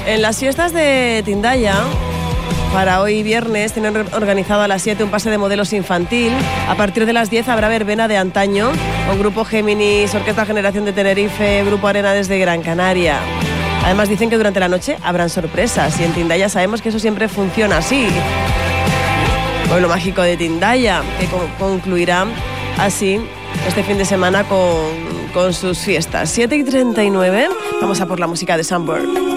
En las fiestas de Tindaya, para hoy viernes, tienen organizado a las 7 un pase de modelos infantil. A partir de las 10 habrá verbena de antaño con Grupo Géminis, Orquesta Generación de Tenerife, Grupo Arena desde Gran Canaria. Además dicen que durante la noche habrán sorpresas y en Tindaya sabemos que eso siempre funciona así. Pueblo mágico de Tindaya, que concluirá así este fin de semana con sus fiestas. 7:39, vamos a por la música de Sunburn.